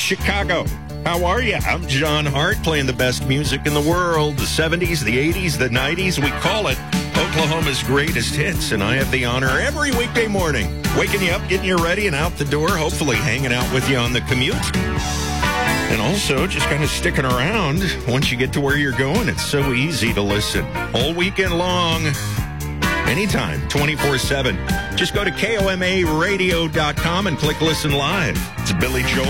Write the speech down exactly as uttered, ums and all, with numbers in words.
Chicago. How are you? I'm John Hart, playing the best music in the world, the seventies, the eighties, the nineties. We call it Oklahoma's greatest hits, and I have the honor every weekday morning waking you up, getting you ready, and out the door, hopefully hanging out with you on the commute. And also just kind of sticking around once you get to where you're going. It's so easy to listen all weekend long, anytime, twenty-four seven. Just go to K O M A radio dot com and click Listen Live. It's Billy Joel.